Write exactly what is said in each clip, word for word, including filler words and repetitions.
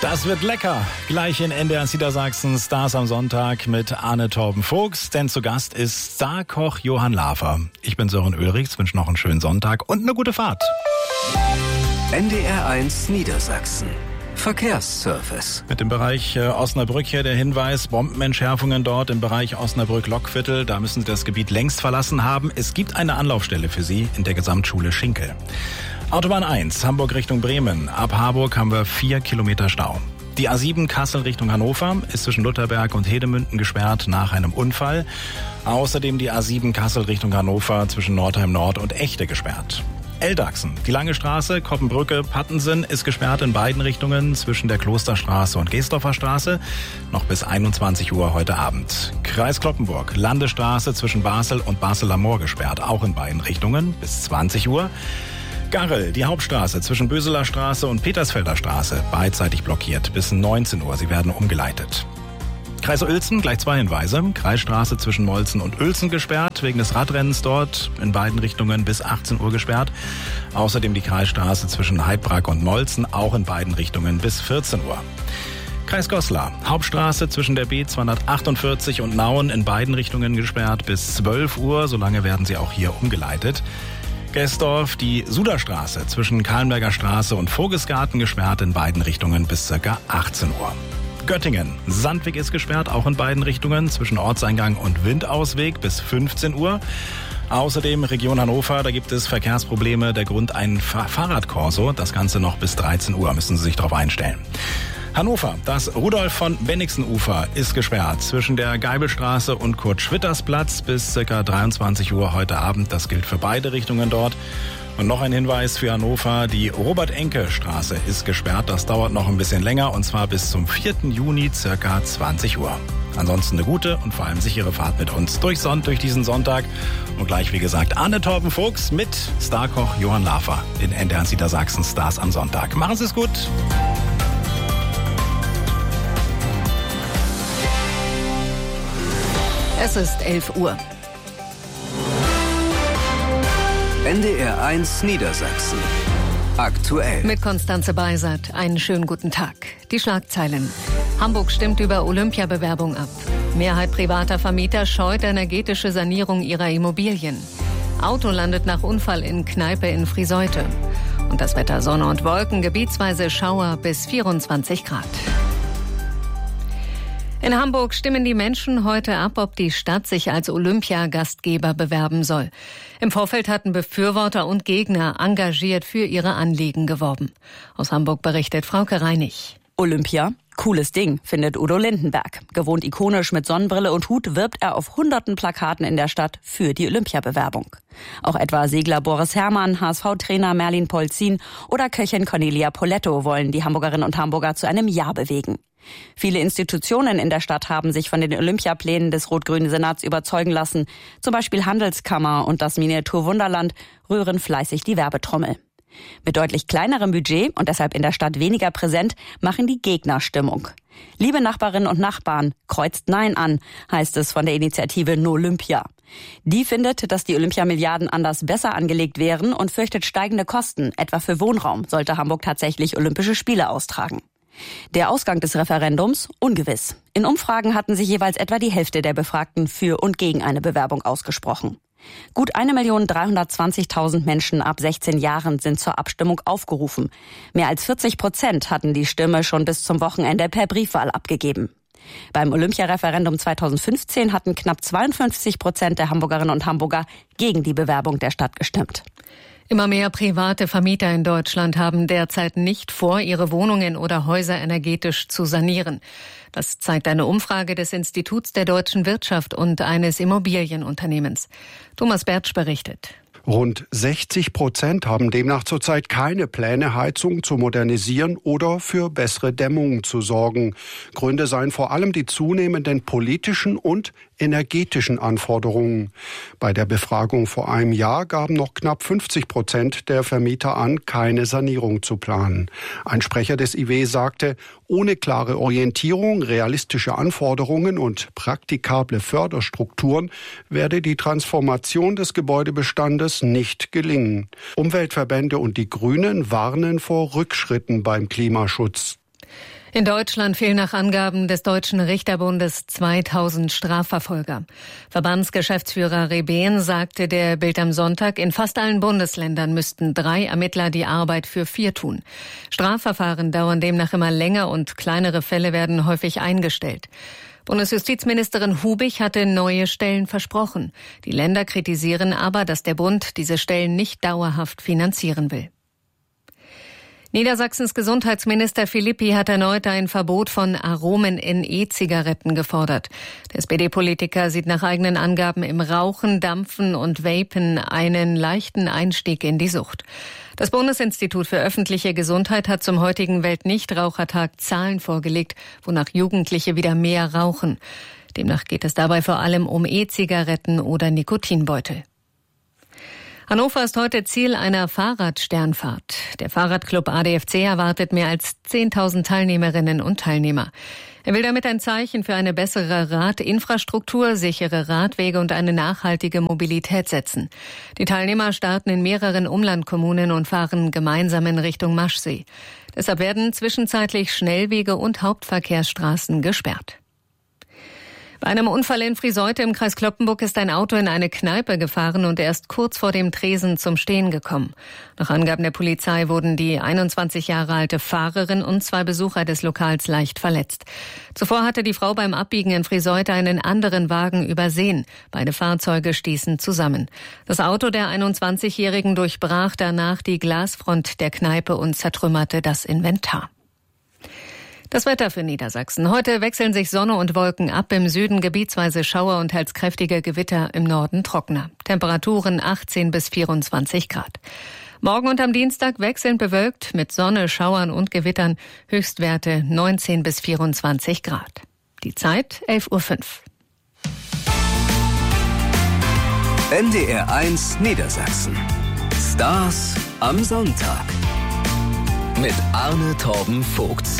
Das wird lecker. Gleich in N D R Niedersachsen Stars am Sonntag mit Arne Torben Fuchs, denn zu Gast ist Starkoch Johann Lafer. Ich bin Sören Ulrichs, wünsche noch einen schönen Sonntag und eine gute Fahrt. N D R eins Niedersachsen. Verkehrsservice. Mit dem Bereich äh, Osnabrück hier der Hinweis, Bombenentschärfungen dort im Bereich Osnabrück-Lockviertel. Da müssen Sie das Gebiet längst verlassen haben. Es gibt eine Anlaufstelle für Sie in der Gesamtschule Schinkel. Autobahn eins, Hamburg Richtung Bremen. Ab Harburg haben wir vier Kilometer Stau. Die A sieben Kassel Richtung Hannover ist zwischen Lutherberg und Hedemünden gesperrt nach einem Unfall. Außerdem die A sieben Kassel Richtung Hannover zwischen Nordheim Nord und Echte gesperrt. Eldachsen, die Lange Straße, Koppenbrücke, Pattensen ist gesperrt in beiden Richtungen zwischen der Klosterstraße und Geesdorfer Straße, noch bis einundzwanzig Uhr heute Abend. Kreis Cloppenburg, Landesstraße zwischen Basel und Basel-Amor gesperrt, auch in beiden Richtungen bis zwanzig Uhr. Garrel, die Hauptstraße zwischen Böseler Straße und Petersfelder Straße, beidseitig blockiert bis neunzehn Uhr, sie werden umgeleitet. Kreis Uelzen, gleich zwei Hinweise. Kreisstraße zwischen Molzen und Uelzen gesperrt, wegen des Radrennens dort in beiden Richtungen bis achtzehn Uhr gesperrt. Außerdem die Kreisstraße zwischen Heidbrak und Molzen, auch in beiden Richtungen bis vierzehn Uhr. Kreis Goslar, Hauptstraße zwischen der B zweihundertachtundvierzig und Nauen in beiden Richtungen gesperrt bis zwölf Uhr, solange werden sie auch hier umgeleitet. Gesdorf, die Suderstraße zwischen Kahlenberger Straße und Vogelsgarten gesperrt in beiden Richtungen bis ca. achtzehn Uhr. Göttingen, Sandweg ist gesperrt, auch in beiden Richtungen zwischen Ortseingang und Windausweg bis fünfzehn Uhr. Außerdem Region Hannover, da gibt es Verkehrsprobleme, der Grund ein Fahr- Fahrradkorso, das Ganze noch bis dreizehn Uhr, müssen Sie sich darauf einstellen. Hannover, das Rudolf von Bennigsen Ufer ist gesperrt zwischen der Geibelstraße und Kurt-Schwitters-Platz bis ca. dreiundzwanzig Uhr heute Abend. Das gilt für beide Richtungen dort. Und noch ein Hinweis für Hannover, die Robert-Enke-Straße ist gesperrt. Das dauert noch ein bisschen länger und zwar bis zum vierten Juni ca. zwanzig Uhr. Ansonsten eine gute und vor allem sichere Fahrt mit uns durch, Son- durch diesen Sonntag. Und gleich, wie gesagt, Arne Torben Fuchs mit Starkoch Johann Lafer in N D R Niedersachsen Stars am Sonntag. Machen Sie es gut. Es ist elf Uhr. N D R eins Niedersachsen. Aktuell. Mit Konstanze Beisert. Einen schönen guten Tag. Die Schlagzeilen. Hamburg stimmt über Olympiabewerbung ab. Mehrheit privater Vermieter scheut energetische Sanierung ihrer Immobilien. Auto landet nach Unfall in Kneipe in Friseute. Und das Wetter Sonne und Wolken, gebietsweise Schauer bis vierundzwanzig Grad. In Hamburg stimmen die Menschen heute ab, ob die Stadt sich als Olympiagastgeber bewerben soll. Im Vorfeld hatten Befürworter und Gegner engagiert für ihre Anliegen geworben. Aus Hamburg berichtet Frauke Reinig. Olympia? Cooles Ding, findet Udo Lindenberg. Gewohnt ikonisch mit Sonnenbrille und Hut wirbt er auf hunderten Plakaten in der Stadt für die Olympiabewerbung. Auch etwa Segler Boris Herrmann, H S V-Trainer Merlin Polzin oder Köchin Cornelia Poletto wollen die Hamburgerinnen und Hamburger zu einem Ja bewegen. Viele Institutionen in der Stadt haben sich von den Olympiaplänen des rot-grünen Senats überzeugen lassen. Zum Beispiel Handelskammer und das Miniaturwunderland rühren fleißig die Werbetrommel. Mit deutlich kleinerem Budget und deshalb in der Stadt weniger präsent, machen die Gegner Stimmung. Liebe Nachbarinnen und Nachbarn, kreuzt Nein an, heißt es von der Initiative Nolympia. Die findet, dass die Olympiamilliarden anders besser angelegt wären und fürchtet steigende Kosten, etwa für Wohnraum, sollte Hamburg tatsächlich Olympische Spiele austragen. Der Ausgang des Referendums ungewiss. In Umfragen hatten sich jeweils etwa die Hälfte der Befragten für und gegen eine Bewerbung ausgesprochen. Gut eine Million dreihundertzwanzigtausend Menschen ab sechzehn Jahren sind zur Abstimmung aufgerufen. Mehr als vierzig Prozent hatten die Stimme schon bis zum Wochenende per Briefwahl abgegeben. Beim Olympiareferendum zweitausendfünfzehn hatten knapp zweiundfünfzig Prozent der Hamburgerinnen und Hamburger gegen die Bewerbung der Stadt gestimmt. Immer mehr private Vermieter in Deutschland haben derzeit nicht vor, ihre Wohnungen oder Häuser energetisch zu sanieren. Das zeigt eine Umfrage des Instituts der deutschen Wirtschaft und eines Immobilienunternehmens. Thomas Bertsch berichtet. Rund sechzig Prozent haben demnach zurzeit keine Pläne, Heizung zu modernisieren oder für bessere Dämmung zu sorgen. Gründe seien vor allem die zunehmenden politischen und energetischen Anforderungen. Bei der Befragung vor einem Jahr gaben noch knapp fünfzig Prozent der Vermieter an, keine Sanierung zu planen. Ein Sprecher des I W sagte, ohne klare Orientierung, realistische Anforderungen und praktikable Förderstrukturen werde die Transformation des Gebäudebestandes nicht gelingen. Umweltverbände und die Grünen warnen vor Rückschritten beim Klimaschutz. In Deutschland fehlen nach Angaben des Deutschen Richterbundes zweitausend Strafverfolger. Verbandsgeschäftsführer Rebehn sagte der Bild am Sonntag, in fast allen Bundesländern müssten drei Ermittler die Arbeit für vier tun. Strafverfahren dauern demnach immer länger und kleinere Fälle werden häufig eingestellt. Bundesjustizministerin Hubich hatte neue Stellen versprochen. Die Länder kritisieren aber, dass der Bund diese Stellen nicht dauerhaft finanzieren will. Niedersachsens Gesundheitsminister Philippi hat erneut ein Verbot von Aromen in E-Zigaretten gefordert. Der S P D-Politiker sieht nach eigenen Angaben im Rauchen, Dampfen und Vapen einen leichten Einstieg in die Sucht. Das Bundesinstitut für öffentliche Gesundheit hat zum heutigen Weltnichtrauchertag Zahlen vorgelegt, wonach Jugendliche wieder mehr rauchen. Demnach geht es dabei vor allem um E-Zigaretten oder Nikotinbeutel. Hannover ist heute Ziel einer Fahrradsternfahrt. Der Fahrradclub A D F C erwartet mehr als zehntausend Teilnehmerinnen und Teilnehmer. Er will damit ein Zeichen für eine bessere Radinfrastruktur, sichere Radwege und eine nachhaltige Mobilität setzen. Die Teilnehmer starten in mehreren Umlandkommunen und fahren gemeinsam in Richtung Maschsee. Deshalb werden zwischenzeitlich Schnellwege und Hauptverkehrsstraßen gesperrt. Bei einem Unfall in Friseute im Kreis Cloppenburg ist ein Auto in eine Kneipe gefahren und erst kurz vor dem Tresen zum Stehen gekommen. Nach Angaben der Polizei wurden die einundzwanzig Jahre alte Fahrerin und zwei Besucher des Lokals leicht verletzt. Zuvor hatte die Frau beim Abbiegen in Friseute einen anderen Wagen übersehen. Beide Fahrzeuge stießen zusammen. Das Auto der einundzwanzigjährigen durchbrach danach die Glasfront der Kneipe und zertrümmerte das Inventar. Das Wetter für Niedersachsen. Heute wechseln sich Sonne und Wolken ab. Im Süden gebietsweise Schauer und teils kräftige Gewitter, im Norden trockener. Temperaturen achtzehn bis vierundzwanzig Grad. Morgen und am Dienstag wechselnd bewölkt mit Sonne, Schauern und Gewittern. Höchstwerte neunzehn bis vierundzwanzig Grad. Die Zeit elf Uhr fünf. N D R eins Niedersachsen. Stars am Sonntag. Mit Arne Torben Vogts.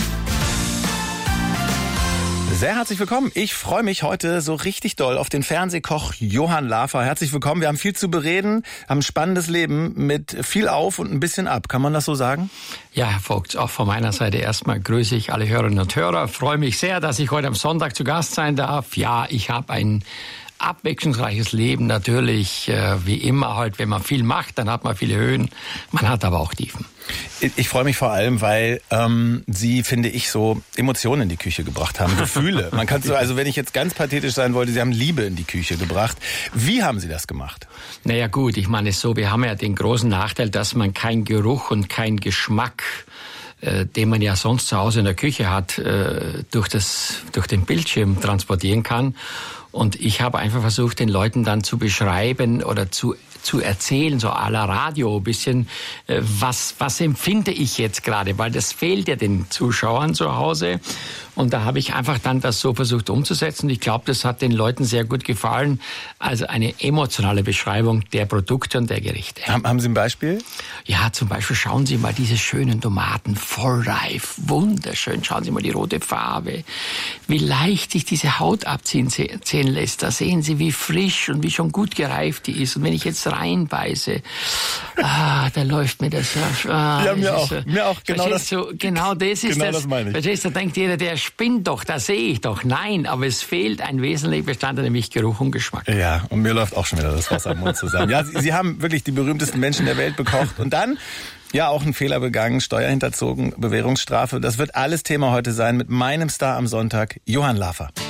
Sehr herzlich willkommen. Ich freue mich heute so richtig doll auf den Fernsehkoch Johann Lafer. Herzlich willkommen. Wir haben viel zu bereden, haben ein spannendes Leben mit viel auf und ein bisschen ab. Kann man das so sagen? Ja, Herr Vogt, auch von meiner Seite erstmal grüße ich alle Hörerinnen und Hörer. Freue mich sehr, dass ich heute am Sonntag zu Gast sein darf. Ja, ich habe ein abwechslungsreiches Leben natürlich, äh, wie immer halt, wenn man viel macht, dann hat man viele Höhen, man hat aber auch Tiefen. Ich, ich freue mich vor allem, weil ähm, Sie, finde ich, so Emotionen in die Küche gebracht haben, Gefühle. Man kann so, also wenn ich jetzt ganz pathetisch sein wollte, Sie haben Liebe in die Küche gebracht. Wie haben Sie das gemacht? Naja gut, ich meine es so, wir haben ja den großen Nachteil, dass man keinen Geruch und keinen Geschmack, äh, den man ja sonst zu Hause in der Küche hat, äh, durch das, durch den Bildschirm transportieren kann. Und ich habe einfach versucht, den Leuten dann zu beschreiben oder zu zu erzählen, so à la Radio, ein bisschen, äh, was, was empfinde ich jetzt gerade, weil das fehlt ja den Zuschauern zu Hause. Und da habe ich einfach dann das so versucht umzusetzen. Ich glaube, das hat den Leuten sehr gut gefallen. Also eine emotionale Beschreibung der Produkte und der Gerichte. Haben, haben Sie ein Beispiel? Ja, zum Beispiel schauen Sie mal diese schönen Tomaten, vollreif, wunderschön. Schauen Sie mal die rote Farbe, wie leicht sich diese Haut abziehen ziehen lässt. Da sehen Sie, wie frisch und wie schon gut gereift die ist. Und wenn ich jetzt reinbeiße, ah, da läuft mir das. Ah, ja, mir auch. So, mir auch. Genau das. Du, genau das ist genau das. das meine ich. Verstehst du, da denkt jeder, der spinnt doch, das sehe ich doch. Nein, aber es fehlt ein wesentlicher Bestandteil, nämlich Geruch und Geschmack. Ja, und mir läuft auch schon wieder das Wasser im Mund zusammen. Ja, Sie, Sie haben wirklich die berühmtesten Menschen der Welt bekocht. Und dann ja auch einen Fehler begangen, Steuer hinterzogen, Bewährungsstrafe. Das wird alles Thema heute sein mit meinem Star am Sonntag, Johann Lafer.